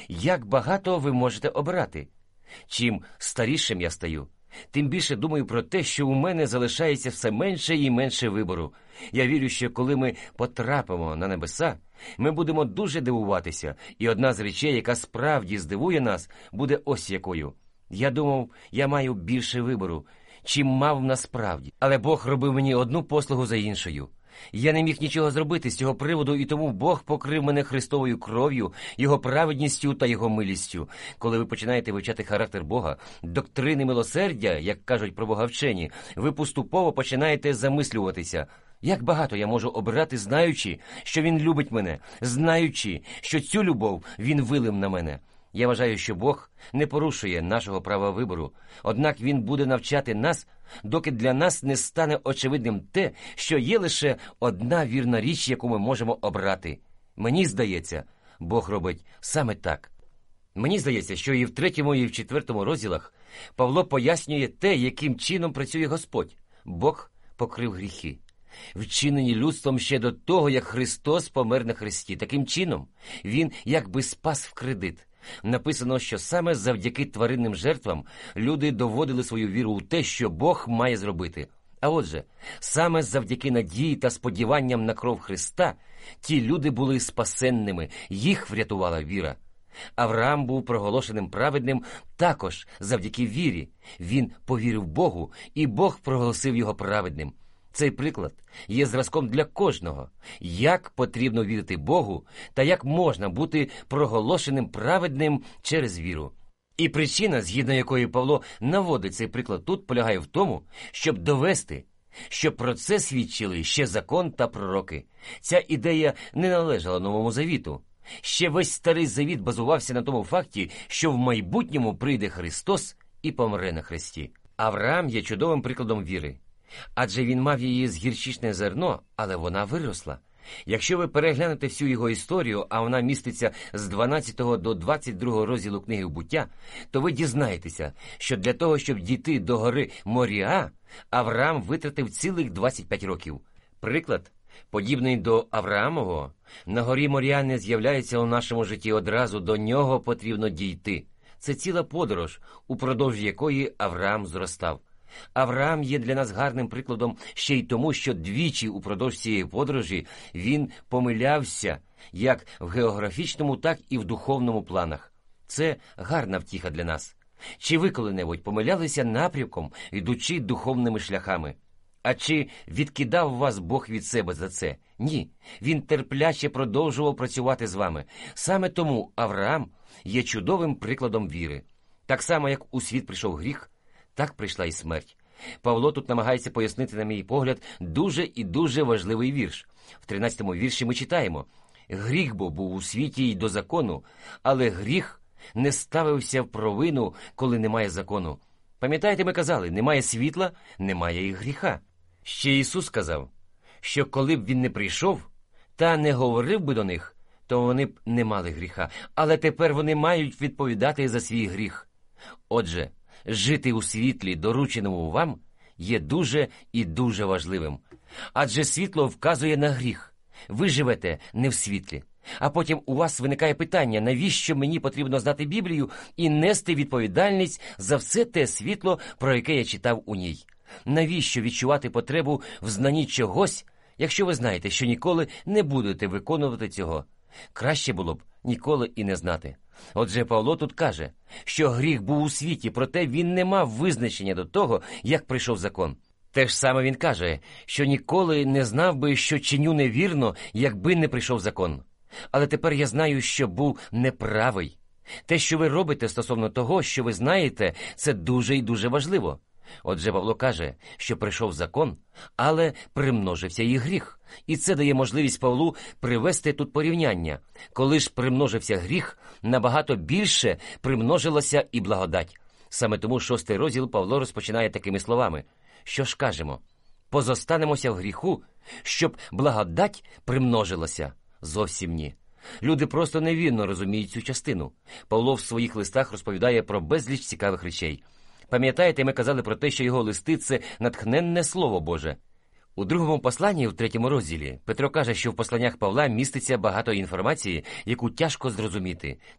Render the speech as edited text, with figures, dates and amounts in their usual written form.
Як багато ви можете обирати? Чим старішим я стаю, тим більше думаю про те, що у мене залишається все менше і менше вибору. Я вірю, що коли ми потрапимо на небеса, ми будемо дуже дивуватися, і одна з речей, яка справді здивує нас, буде ось якою. Я думав, я маю більше вибору, чим мав насправді. Але Бог робив мені одну послугу за іншою. Я не міг нічого зробити з цього приводу, і тому Бог покрив мене Христовою кров'ю, Його праведністю та Його милістю. Коли ви починаєте вивчати характер Бога, доктрини милосердя, як кажуть про Бога вчені, ви поступово починаєте замислюватися. Як багато я можу обирати, знаючи, що Він любить мене, знаючи, що цю любов Він вилив на мене. Я вважаю, що Бог не порушує нашого права вибору, однак Він буде навчати нас, доки для нас не стане очевидним те, що є лише одна вірна річ, яку ми можемо обрати. Мені здається, Бог робить саме так. Мені здається, що і в 3 і в 4 розділах Павло пояснює те, яким чином працює Господь. Бог покрив гріхи, вчинені людством ще до того, як Христос помер на хресті. Таким чином, Він якби спас в кредит. Написано, що саме завдяки тваринним жертвам люди доводили свою віру у те, що Бог має зробити. А отже, саме завдяки надії та сподіванням на кров Христа ті люди були спасенними, їх врятувала віра. Авраам був проголошеним праведним також завдяки вірі. Він повірив Богу, і Бог проголосив його праведним. Цей приклад є зразком для кожного, як потрібно вірити Богу та як можна бути проголошеним праведним через віру. І причина, згідно якої Павло наводить цей приклад тут, полягає в тому, щоб довести, що про це свідчили ще закон та пророки. Ця ідея не належала Новому Завіту. Ще весь Старий Завіт базувався на тому факті, що в майбутньому прийде Христос і помре на хресті. Авраам є чудовим прикладом віри. Адже він мав її з гірчичне зерно, але вона виросла. Якщо ви переглянете всю його історію, а вона міститься з 12 до 22 розділу книги «Буття», то ви дізнаєтеся, що для того, щоб дійти до гори Моріа, Авраам витратив цілих 25 років. Приклад, подібний до Авраамового, на горі Моріа не з'являється у нашому житті одразу, до нього потрібно дійти. Це ціла подорож, упродовж якої Авраам зростав. Авраам є для нас гарним прикладом ще й тому, що двічі упродовж цієї подорожі він помилявся як в географічному, так і в духовному планах. Це гарна втіха для нас. Чи ви коли-небудь помилялися напрямком, йдучи духовними шляхами? А чи відкидав вас Бог від себе за це? Ні. Він терпляче продовжував працювати з вами. Саме тому Авраам є чудовим прикладом віри. Так само, як у світ прийшов гріх, так прийшла і смерть. Павло тут намагається пояснити, на мій погляд, дуже і дуже важливий вірш. В 13-му вірші ми читаємо: «Гріх бо був у світі й до закону, але гріх не ставився в провину, коли немає закону». Пам'ятаєте, ми казали, немає світла, немає і гріха. Ще Ісус сказав, що коли б Він не прийшов та не говорив би до них, то вони б не мали гріха. Але тепер вони мають відповідати за свій гріх. Отже, жити у світлі, дорученому вам, є дуже і дуже важливим. Адже світло вказує на гріх. Ви живете не в світлі. А потім у вас виникає питання, навіщо мені потрібно знати Біблію і нести відповідальність за все те світло, про яке я читав у ній? Навіщо відчувати потребу в знанні чогось, якщо ви знаєте, що ніколи не будете виконувати цього? Краще було б ніколи і не знати. Отже, Павло тут каже, що гріх був у світі, проте він не мав визначення до того, як прийшов закон. Те ж саме він каже, що ніколи не знав би, що чиню невірно, якби не прийшов закон. Але тепер я знаю, що був неправий. Те, що ви робите стосовно того, що ви знаєте, це дуже і дуже важливо. Отже, Павло каже, що прийшов закон, але примножився і гріх. І це дає можливість Павлу привести тут порівняння. Коли ж примножився гріх, набагато більше примножилася і благодать. Саме тому 6-й розділ Павло розпочинає такими словами. Що ж кажемо? Позостанемося в гріху, щоб благодать примножилася? Зовсім ні. Люди просто невірно розуміють цю частину. Павло в своїх листах розповідає про безліч цікавих речей. Пам'ятаєте, ми казали про те, що його листи – це натхненне Слово Боже. У другому посланні, в 3-му розділі, Петро каже, що в посланнях Павла міститься багато інформації, яку тяжко зрозуміти.